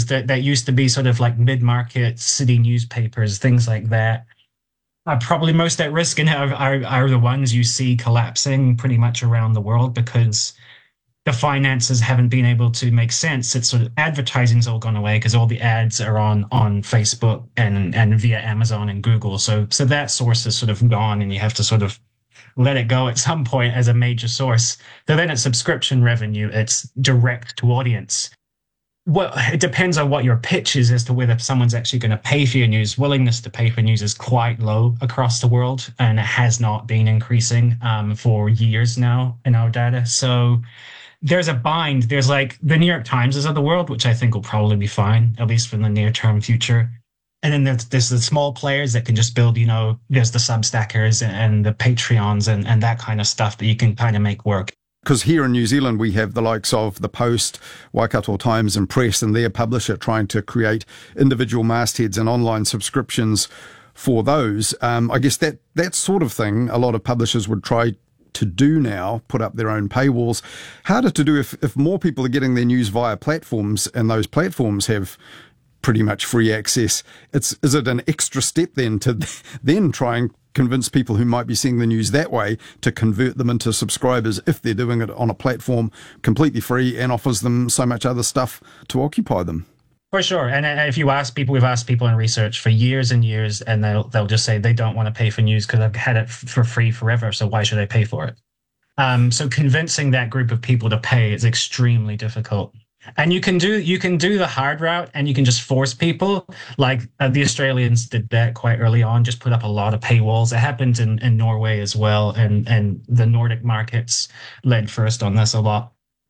publishers that used to be sort of like mid-market city newspapers, things like that, are probably most at risk and are the ones you see collapsing pretty much around the world because the finances haven't been able to make sense. It's sort of advertising's all gone away because all the ads are on Facebook and via Amazon and Google. So that source is sort of gone, and you have to sort of let it go at some point as a major source. So then it's subscription revenue. It's direct to audience. Well, it depends on what your pitch is as to whether someone's actually going to pay for your news. Willingness to pay for news is quite low across the world, and it has not been increasing for years now in our data. So there's a bind. There's like the New York Times of the world, which I think will probably be fine, at least for the near-term future. And then there's the small players that can just build, there's the Substackers and the Patreons and that kind of stuff that you can kind of make work. Because here in New Zealand, we have the likes of The Post, Waikato Times and Press and their publisher trying to create individual mastheads and online subscriptions for those. I guess that sort of thing, a lot of publishers would try to do now, put up their own paywalls. Harder to do if more people are getting their news via platforms and those platforms have pretty much free access. Is it an extra step then to then try and convince people who might be seeing the news that way to convert them into subscribers if they're doing it on a platform completely free and offers them so much other stuff to occupy them? For sure. And if you ask people, we've asked people in research for years and years, and they'll just say they don't want to pay for news because I've had it for free forever. So why should I pay for it? So convincing that group of people to pay is extremely difficult. And you can do the hard route, and you can just force people. Like the Australians did that quite early on, just put up a lot of paywalls. It happened in Norway as well, and the Nordic markets led first on this a lot.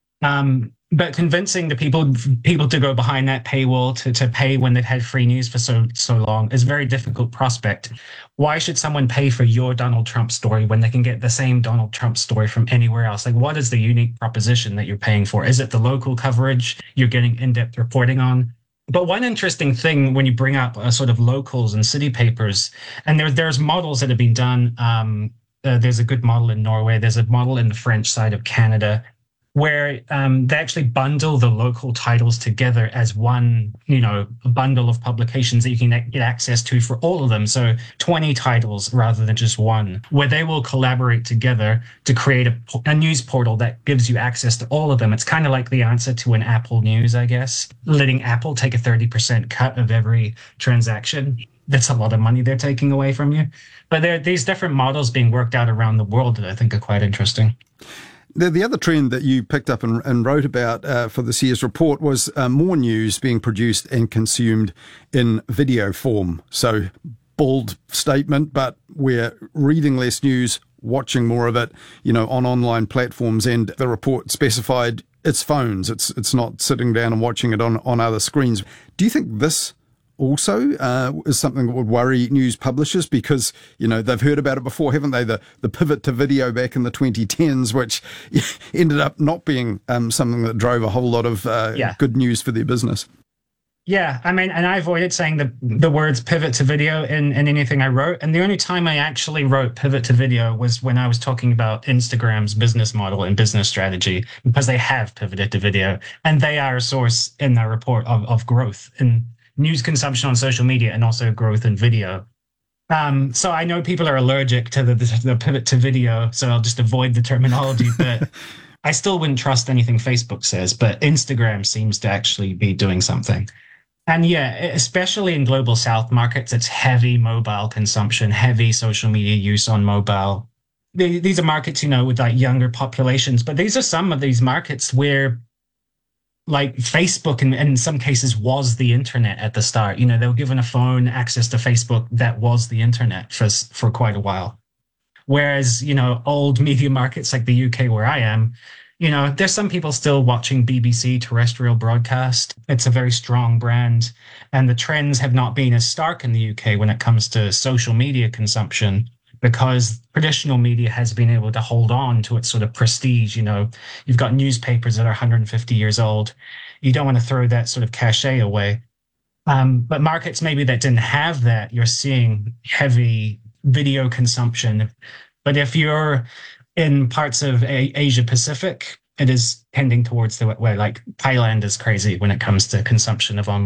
But convincing the people to go behind that paywall to pay when they've had free news for so long is a very difficult prospect. Why should someone pay for your Donald Trump story when they can get the same Donald Trump story from anywhere else? Like, what is the unique proposition that you're paying for? Is it the local coverage you're getting in-depth reporting on? But one interesting thing when you bring up sort of locals and city papers, and there's models that have been done. There's a good model in Norway. There's a model in the French side of Canada, where they actually bundle the local titles together as one, a bundle of publications that you can get access to for all of them. So 20 titles rather than just one, where they will collaborate together to create a news portal that gives you access to all of them. It's kind of like the answer to an Apple News, I guess, letting Apple take a 30% cut of every transaction. That's a lot of money they're taking away from you. But there are these different models being worked out around the world that I think are quite interesting. The other trend that you picked up and wrote about for this year's report was more news being produced and consumed in video form. So, bold statement, but we're reading less news, watching more of it, on online platforms. And the report specified it's phones. It's not sitting down and watching it on other screens. Do you think this also is something that would worry news publishers because, they've heard about it before, haven't they? The pivot to video back in the 2010s, which ended up not being something that drove a whole lot of good news for their business. Yeah, I mean, and I avoided saying the words pivot to video in anything I wrote. And the only time I actually wrote pivot to video was when I was talking about Instagram's business model and business strategy, because they have pivoted to video. And they are a source in their report of growth in news consumption on social media and also growth in video. So I know people are allergic to the pivot to video, so I'll just avoid the terminology, but I still wouldn't trust anything Facebook says, but Instagram seems to actually be doing something. And yeah, especially in global South markets, it's heavy mobile consumption, heavy social media use on mobile. These are markets, with like younger populations, but these are some of these markets where like Facebook in some cases was the internet at the start. They were given a phone, access to Facebook that was the internet for quite a while. Whereas, old media markets like the UK where I am, there's some people still watching BBC terrestrial broadcast. It's a very strong brand. And the trends have not been as stark in the UK when it comes to social media consumption, because traditional media has been able to hold on to its sort of prestige. You've got newspapers that are 150 years old. You don't want to throw that sort of cachet away. But markets maybe that didn't have that, you're seeing heavy video consumption. But if you're in parts of Asia Pacific, it is tending towards the way, like Thailand is crazy when it comes to consumption of online